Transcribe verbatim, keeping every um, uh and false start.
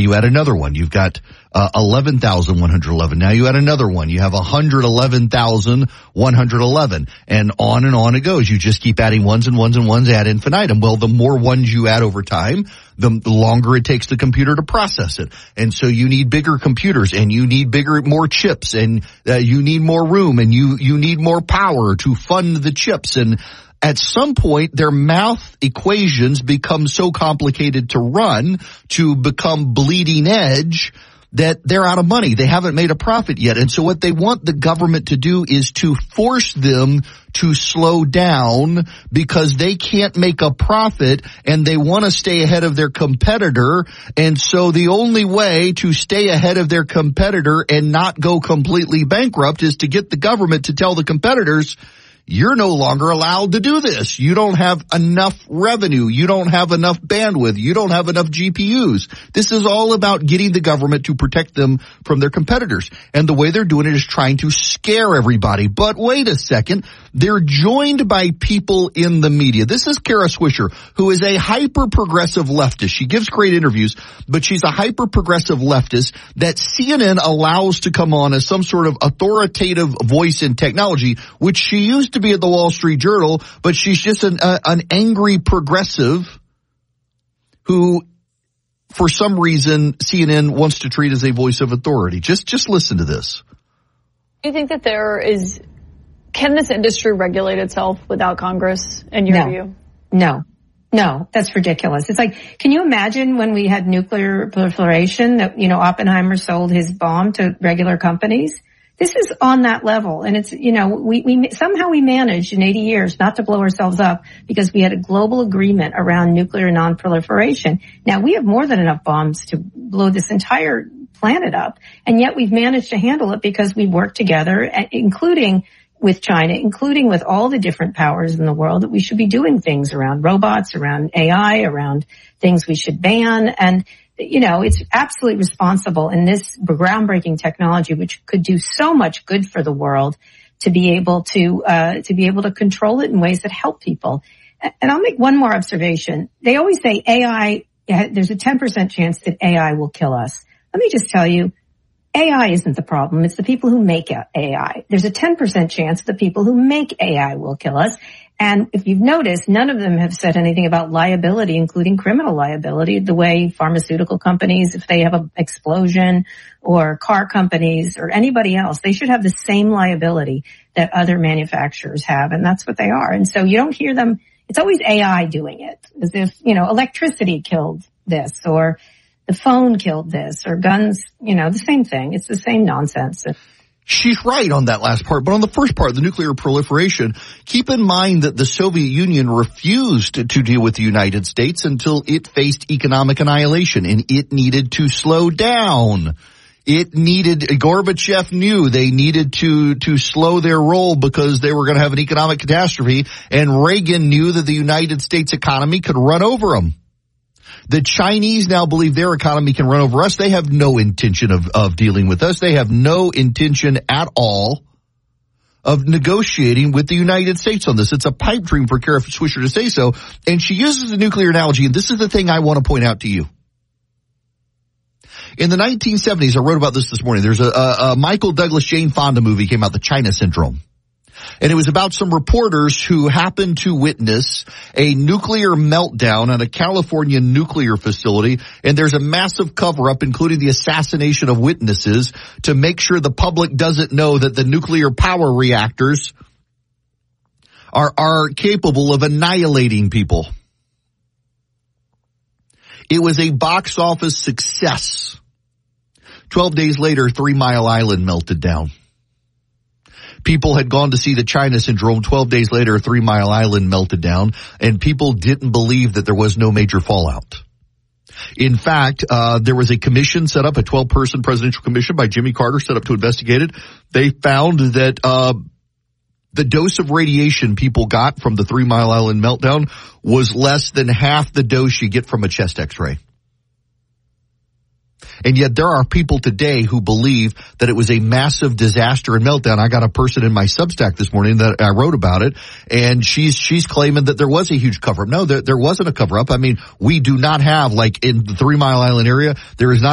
you add another one. You've got uh, eleven thousand one hundred eleven. Now you add another one. You have one hundred eleven thousand one hundred eleven. And on and on it goes. You just keep adding ones and ones and ones ad infinitum. Well, the more ones you add over time, the longer it takes the computer to process it. And so you need bigger computers, and you need bigger, more chips, and uh, you need more room, and you, you need more power to fund the chips. And at some point, their math equations become so complicated to run, to become bleeding edge, that they're out of money. They haven't made a profit yet. And so what they want the government to do is to force them to slow down, because they can't make a profit and they want to stay ahead of their competitor. And so the only way to stay ahead of their competitor and not go completely bankrupt is to get the government to tell the competitors, you're no longer allowed to do this. You don't have enough revenue. You don't have enough bandwidth. You don't have enough G P Us. This is all about getting the government to protect them from their competitors. And the way they're doing it is trying to scare everybody. But wait a second. They're joined by people in the media. This is Kara Swisher, who is a hyper-progressive leftist. She gives great interviews, but she's a hyper-progressive leftist that C N N allows to come on as some sort of authoritative voice in technology, which she used to be at the Wall Street Journal, but she's just an, uh, an angry progressive who, for some reason, C N N wants to treat as a voice of authority. Just, just listen to this. Do you think that there is, can this industry regulate itself without Congress, in your no. view? No. No, that's ridiculous. It's like, can you imagine when we had nuclear proliferation that, you know, Oppenheimer sold his bomb to regular companies? This is on that level. And it's, you know, we, we, somehow we managed in eighty years not to blow ourselves up because we had a global agreement around nuclear non-proliferation. Now we have more than enough bombs to blow this entire planet up. And yet we've managed to handle it because we work together, including with China, including with all the different powers in the world, that we should be doing things around robots, around A I, around things we should ban. And, you know, it's absolutely responsible in this groundbreaking technology, which could do so much good for the world, to be able to, uh, to be able to control it in ways that help people. And I'll make one more observation. They always say A I, there's a ten percent chance that A I will kill us. Let me just tell you, A I isn't the problem. It's the people who make A I. There's a ten percent chance the people who make A I will kill us. And if you've noticed, none of them have said anything about liability, including criminal liability, the way pharmaceutical companies, if they have an explosion, or car companies or anybody else, they should have the same liability that other manufacturers have. And that's what they are. And so you don't hear them. It's always A I doing it, as if, you know, electricity killed this, or the phone killed this, or guns, you know, the same thing. It's the same nonsense. She's right on that last part, but on the first part, the nuclear proliferation, keep in mind that the Soviet Union refused to deal with the United States until it faced economic annihilation, and it needed to slow down. It needed, Gorbachev knew they needed to, to slow their roll because they were going to have an economic catastrophe, and Reagan knew that the United States economy could run over them. The Chinese now believe their economy can run over us. They have no intention of, of dealing with us. They have no intention at all of negotiating with the United States on this. It's a pipe dream for Kara Swisher to say so. And she uses a nuclear analogy, and this is the thing I want to point out to you. In the nineteen seventies, I wrote about this this morning. There's a, a, a Michael Douglas Jane Fonda movie came out, The China Syndrome. And it was about some reporters who happened to witness a nuclear meltdown at a California nuclear facility. And there's a massive cover-up, including the assassination of witnesses, to make sure the public doesn't know that the nuclear power reactors are, are capable of annihilating people. It was a box office success. Twelve days later, Three Mile Island melted down. People had gone to see The China Syndrome. Twelve days later, Three Mile Island melted down, and people didn't believe that there was no major fallout. In fact, uh, there was a commission set up, a twelve-person presidential commission by Jimmy Carter set up to investigate it. They found that uh the dose of radiation people got from the Three Mile Island meltdown was less than half the dose you get from a chest x-ray. And yet there are people today who believe that it was a massive disaster and meltdown. I got a person in my Substack this morning that I wrote about it, and she's she's claiming that there was a huge cover-up. No, there, there wasn't a cover-up. I mean, we do not have, like in the Three Mile Island area, there is not